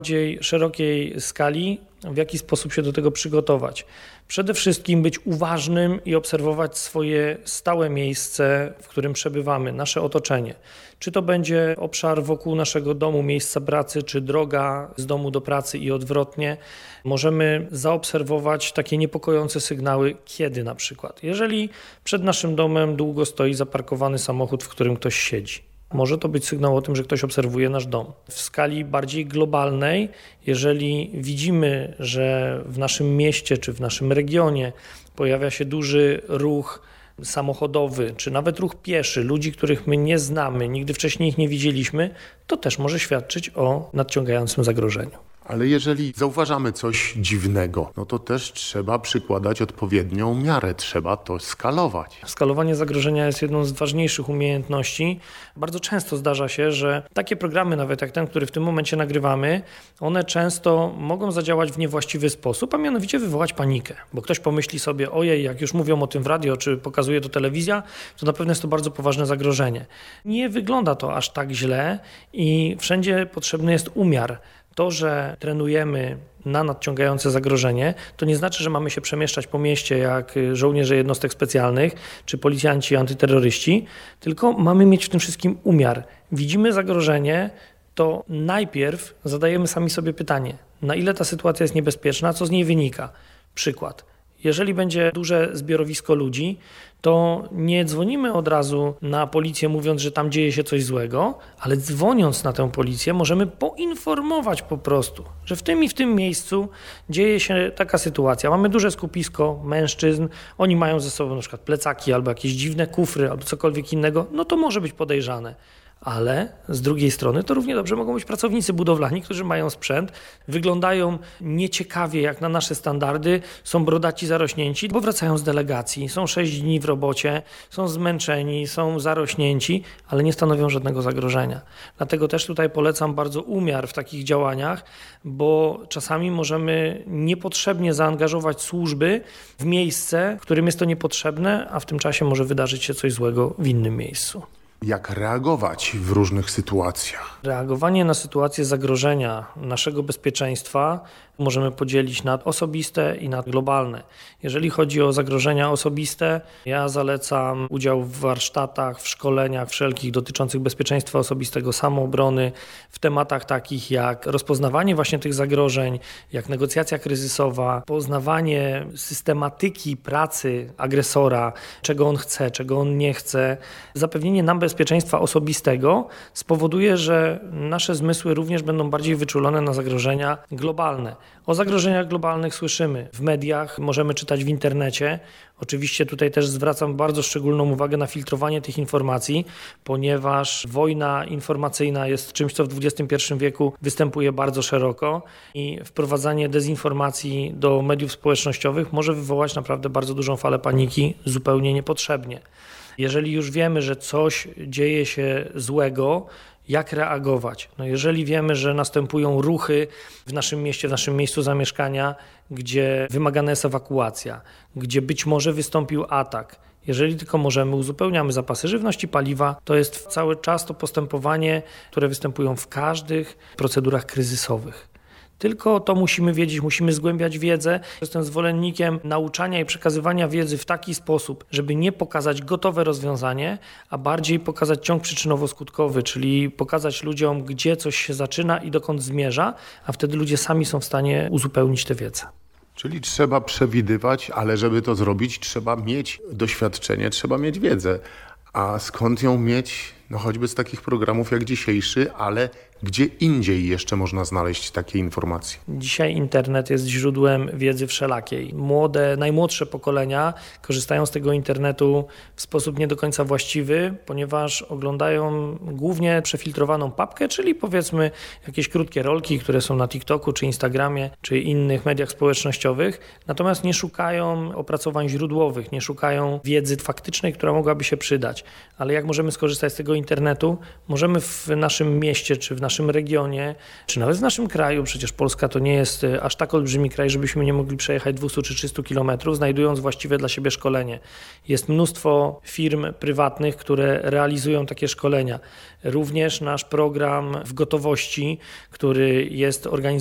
bardziej szerokiej skali, w jaki sposób się do tego przygotować. Przede wszystkim być uważnym i obserwować swoje stałe miejsce, w którym przebywamy, nasze otoczenie. Czy to będzie obszar wokół naszego domu, miejsca pracy, czy droga z domu do pracy i odwrotnie. Możemy zaobserwować takie niepokojące sygnały, kiedy na przykład. Jeżeli przed naszym domem długo stoi zaparkowany samochód, w którym ktoś siedzi. Może to być sygnał o tym, że ktoś obserwuje nasz dom. W skali bardziej globalnej, jeżeli widzimy, że w naszym mieście czy w naszym regionie pojawia się duży ruch samochodowy, czy nawet ruch pieszy, ludzi, których my nie znamy, nigdy wcześniej ich nie widzieliśmy, to też może świadczyć o nadciągającym zagrożeniu. Ale jeżeli zauważamy coś dziwnego, no to też trzeba przykładać odpowiednią miarę, trzeba to skalować. Skalowanie zagrożenia jest jedną z ważniejszych umiejętności. Bardzo często zdarza się, że takie programy, nawet jak ten, który w tym momencie nagrywamy, one często mogą zadziałać w niewłaściwy sposób, a mianowicie wywołać panikę. Bo ktoś pomyśli sobie, ojej, jak już mówią o tym w radio, czy pokazuje to telewizja, to na pewno jest to bardzo poważne zagrożenie. Nie wygląda to aż tak źle i wszędzie potrzebny jest umiar. To, że trenujemy na nadciągające zagrożenie, to nie znaczy, że mamy się przemieszczać po mieście jak żołnierze jednostek specjalnych czy policjanci antyterroryści, tylko mamy mieć w tym wszystkim umiar. Widzimy zagrożenie, to najpierw zadajemy sami sobie pytanie, na ile ta sytuacja jest niebezpieczna, co z niej wynika. Przykład. Jeżeli będzie duże zbiorowisko ludzi, to nie dzwonimy od razu na policję mówiąc, że tam dzieje się coś złego, ale dzwoniąc na tę policję możemy poinformować po prostu, że w tym i w tym miejscu dzieje się taka sytuacja. Mamy duże skupisko mężczyzn, oni mają ze sobą na przykład plecaki albo jakieś dziwne kufry albo cokolwiek innego, no to może być podejrzane. Ale z drugiej strony to równie dobrze mogą być pracownicy budowlani, którzy mają sprzęt, wyglądają nieciekawie jak na nasze standardy, są brodaci, zarośnięci, bo wracają z delegacji, są 6 dni w robocie, są zmęczeni, są zarośnięci, ale nie stanowią żadnego zagrożenia. Dlatego też tutaj polecam bardzo umiar w takich działaniach, bo czasami możemy niepotrzebnie zaangażować służby w miejsce, w którym jest to niepotrzebne, a w tym czasie może wydarzyć się coś złego w innym miejscu. Jak reagować w różnych sytuacjach? Reagowanie na sytuację zagrożenia naszego bezpieczeństwa możemy podzielić na osobiste i na globalne. Jeżeli chodzi o zagrożenia osobiste, ja zalecam udział w warsztatach, w szkoleniach wszelkich dotyczących bezpieczeństwa osobistego, samoobrony, w tematach takich jak rozpoznawanie właśnie tych zagrożeń, jak negocjacja kryzysowa, poznawanie systematyki pracy agresora, czego on chce, czego on nie chce. Zapewnienie nam bezpieczeństwa osobistego spowoduje, że nasze zmysły również będą bardziej wyczulone na zagrożenia globalne. O zagrożeniach globalnych słyszymy w mediach, możemy czytać w internecie. Oczywiście tutaj też zwracam bardzo szczególną uwagę na filtrowanie tych informacji, ponieważ wojna informacyjna jest czymś, co w XXI wieku występuje bardzo szeroko i wprowadzanie dezinformacji do mediów społecznościowych może wywołać naprawdę bardzo dużą falę paniki zupełnie niepotrzebnie. Jeżeli już wiemy, że coś dzieje się złego, jak reagować? No jeżeli wiemy, że następują ruchy w naszym mieście, w naszym miejscu zamieszkania, gdzie wymagana jest ewakuacja, gdzie być może wystąpił atak, jeżeli tylko możemy, uzupełniamy zapasy żywności, paliwa. To jest cały czas to postępowanie, które występują w każdych procedurach kryzysowych. Tylko to musimy wiedzieć, musimy zgłębiać wiedzę. Jestem zwolennikiem nauczania i przekazywania wiedzy w taki sposób, żeby nie pokazać gotowe rozwiązanie, a bardziej pokazać ciąg przyczynowo-skutkowy, czyli pokazać ludziom, gdzie coś się zaczyna i dokąd zmierza, a wtedy ludzie sami są w stanie uzupełnić tę wiedzę. Czyli trzeba przewidywać, ale żeby to zrobić, trzeba mieć doświadczenie, trzeba mieć wiedzę. A skąd ją mieć? No choćby z takich programów jak dzisiejszy, ale gdzie indziej jeszcze można znaleźć takie informacje? Dzisiaj internet jest źródłem wiedzy wszelakiej. Najmłodsze pokolenia korzystają z tego internetu w sposób nie do końca właściwy, ponieważ oglądają głównie przefiltrowaną papkę, czyli powiedzmy jakieś krótkie rolki, które są na TikToku, czy Instagramie, czy innych mediach społecznościowych, natomiast nie szukają opracowań źródłowych, nie szukają wiedzy faktycznej, która mogłaby się przydać. Ale jak możemy skorzystać z tego internetu? Możemy w naszym mieście, czy w naszym naszym regionie, czy nawet w naszym kraju, przecież Polska to nie jest aż tak olbrzymi kraj, żebyśmy nie mogli przejechać 200 czy 300 kilometrów, znajdując właściwe dla siebie szkolenie. Jest mnóstwo firm prywatnych, które realizują takie szkolenia. Również nasz program w gotowości, który jest organizowany